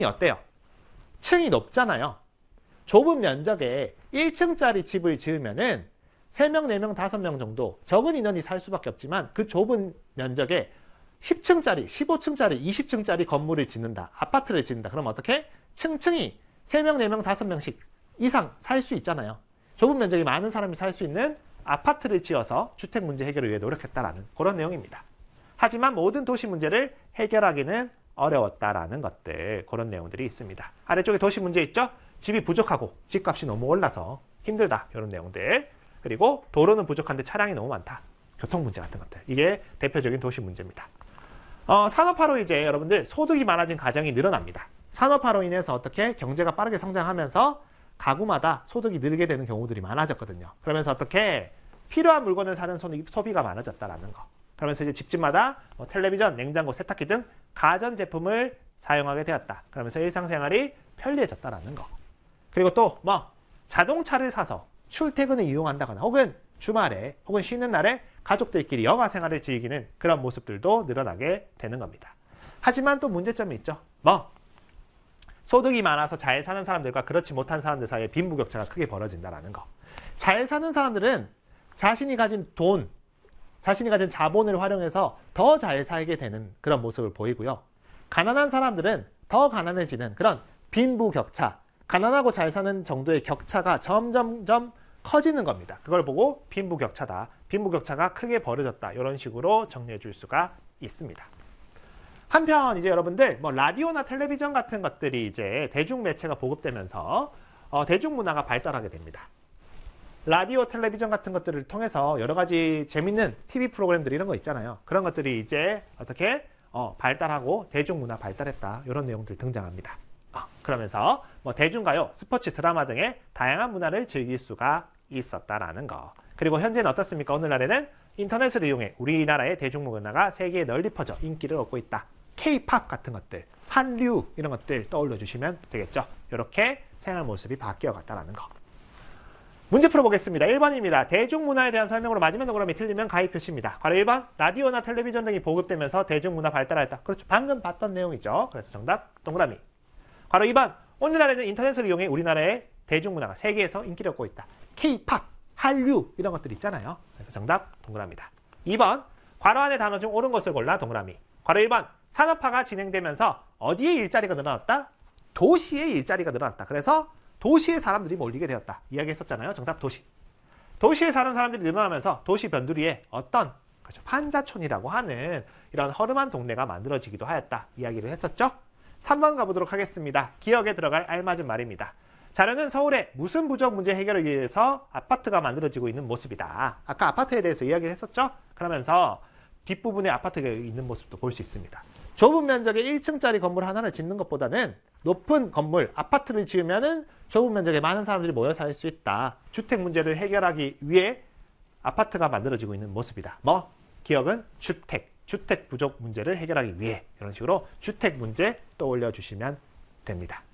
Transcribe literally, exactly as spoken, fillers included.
어때요? 층이 높잖아요. 좁은 면적에 일 층짜리 집을 지으면은 세 명, 네 명, 다섯 명 정도 적은 인원이 살 수밖에 없지만 그 좁은 면적에 십 층짜리, 십오 층짜리, 이십 층짜리 건물을 짓는다. 아파트를 짓는다. 그럼 어떻게? 층층이 세 명, 네 명, 다섯 명씩 이상 살 수 있잖아요. 좁은 면적이 많은 사람이 살 수 있는 아파트를 지어서 주택 문제 해결을 위해 노력했다라는 그런 내용입니다. 하지만 모든 도시 문제를 해결하기는 어려웠다라는 것들, 그런 내용들이 있습니다. 아래쪽에 도시 문제 있죠? 집이 부족하고 집값이 너무 올라서 힘들다. 이런 내용들. 그리고 도로는 부족한데 차량이 너무 많다. 교통 문제 같은 것들. 이게 대표적인 도시 문제입니다. 어, 산업화로 이제 여러분들 소득이 많아진 가정이 늘어납니다. 산업화로 인해서 어떻게 경제가 빠르게 성장하면서 가구마다 소득이 늘게 되는 경우들이 많아졌거든요. 그러면서 어떻게 필요한 물건을 사는 소비가 많아졌다라는 거. 그러면서 이제 집집마다 뭐 텔레비전, 냉장고, 세탁기 등 가전제품을 사용하게 되었다. 그러면서 일상생활이 편리해졌다라는 거. 그리고 또 뭐 자동차를 사서 출퇴근을 이용한다거나 혹은 주말에 혹은 쉬는 날에 가족들끼리 여가 생활을 즐기는 그런 모습들도 늘어나게 되는 겁니다. 하지만 또 문제점이 있죠. 뭐 소득이 많아서 잘 사는 사람들과 그렇지 못한 사람들 사이에 빈부격차가 크게 벌어진다는 거. 잘 사는 사람들은 자신이 가진 돈, 자신이 가진 자본을 활용해서 더 잘 살게 되는 그런 모습을 보이고요. 가난한 사람들은 더 가난해지는 그런 빈부격차, 가난하고 잘 사는 정도의 격차가 점점점 커지는 겁니다. 그걸 보고 빈부격차다. 빈부격차가 크게 벌어졌다. 이런 식으로 정리해 줄 수가 있습니다. 한편 이제 여러분들 뭐 라디오나 텔레비전 같은 것들이 이제 대중매체가 보급되면서 어, 대중문화가 발달하게 됩니다. 라디오, 텔레비전 같은 것들을 통해서 여러 가지 재밌는 티비 프로그램들 이런 거 있잖아요. 그런 것들이 이제 어떻게 어, 발달하고 대중문화 발달했다. 이런 내용들 등장합니다. 어, 그러면서 뭐 대중가요, 스포츠, 드라마 등의 다양한 문화를 즐길 수가 있었다라는 거. 그리고 현재는 어떻습니까? 오늘날에는 인터넷을 이용해 우리나라의 대중문화가 세계에 널리 퍼져 인기를 얻고 있다. 케이팝 같은 것들, 한류 이런 것들 떠올려 주시면 되겠죠. 이렇게 생활 모습이 바뀌어 갔다라는 거. 문제 풀어보겠습니다. 일 번입니다. 대중문화에 대한 설명으로 맞으면 동그라미, 틀리면 가위 표시입니다. 바로 일 번, 라디오나 텔레비전 등이 보급되면서 대중문화 발달했다. 그렇죠. 방금 봤던 내용이죠. 그래서 정답 동그라미. 바로 이 번, 오늘날에는 인터넷을 이용해 우리나라의 대중문화가 세계에서 인기를 얻고 있다. 케이팝, 한류 이런 것들 있잖아요. 그래서 정답 동그라미다. 이 번, 괄호 안의 단어 중 옳은 것을 골라 동그라미. 괄호 일 번, 산업화가 진행되면서 어디에 일자리가 늘어났다? 도시에 일자리가 늘어났다. 그래서 도시에 사람들이 몰리게 되었다. 이야기했었잖아요. 정답 도시. 도시에 사는 사람들이 늘어나면서 도시 변두리에 어떤 그렇죠. 판자촌이라고 하는 이런 허름한 동네가 만들어지기도 하였다. 이야기를 했었죠. 삼 번 가보도록 하겠습니다. 기억에 들어갈 알맞은 말입니다. 자료는 서울의 무슨 부족 문제 해결을 위해서 아파트가 만들어지고 있는 모습이다. 아까 아파트에 대해서 이야기를 했었죠. 그러면서 뒷부분에 아파트가 있는 모습도 볼 수 있습니다. 좁은 면적의 일 층짜리 건물 하나를 짓는 것보다는 높은 건물, 아파트를 지으면은 좁은 면적에 많은 사람들이 모여 살 수 있다. 주택 문제를 해결하기 위해 아파트가 만들어지고 있는 모습이다. 뭐? 기억은 주택, 주택 부족 문제를 해결하기 위해 이런 식으로 주택 문제 떠올려 주시면 됩니다.